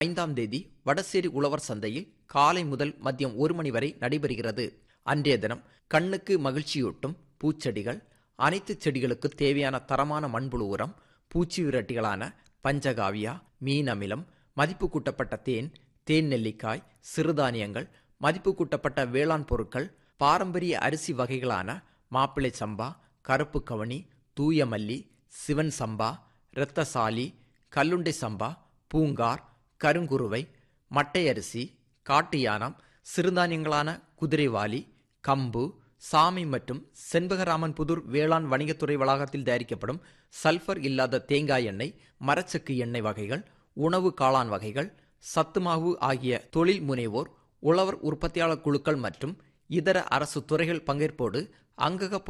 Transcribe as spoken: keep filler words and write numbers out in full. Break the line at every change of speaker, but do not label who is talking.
ஐந்தாம் தேதி வடசேரி உழவர் சந்தையில் காலை முதல் மதியம் ஒரு மணி வரை நடைபெறுகிறது. அன்றைய தினம் கண்ணுக்கு மகிழ்ச்சியூட்டும் பூச்செடிகள், அனைத்து செடிகளுக்கு தேவையான தரமான மண்புழு உரம், பூச்சி விரட்டிகளான பஞ்சகாவியா, மீன் அமிலம், மதிப்பு கூட்டப்பட்ட தேன், தேன் நெல்லிக்காய், சிறுதானியங்கள், மதிப்பு கூட்டப்பட்ட வேளாண் பொருட்கள், பாரம்பரிய அரிசி வகைகளான மாப்பிள்ளை சம்பா, கருப்பு கவனி, தூய மல்லி, சிவன் சம்பா, இரத்தசாலி, கல்லுண்டை சம்பா, பூங்கார், கருங்குருவை, மட்டை அரிசி, காட்டு யானம், சிறுதானியங்களான குதிரைவாலி, கம்பு, சாமை மற்றும் செண்பகராமன் புதூர் வேளாண் வணிகத்துறை வளாகத்தில் தயாரிக்கப்படும் சல்பர் இல்லாத தேங்காய் எண்ணெய், மரச்செக்கு எண்ணெய் வகைகள், உணவு காளான் வகைகள், சத்துமாவு ஆகிய தொழில் முனைவோர், உழவர் உற்பத்தியாளர் குழுக்கள் மற்றும் இதர அரசு துறைகள் பங்கேற்போடு அங்கக